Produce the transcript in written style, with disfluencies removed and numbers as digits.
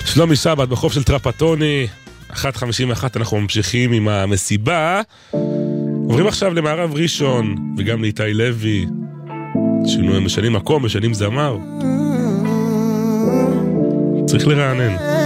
שלומי שבת בחוף של טרפטוני, 1:51, אנחנו ממשיכים עם המסיבה. עוברים עכשיו למערב ראשון, וגם לאיתי לוי, משנים מקום, משנים זמר. צריך לרענן.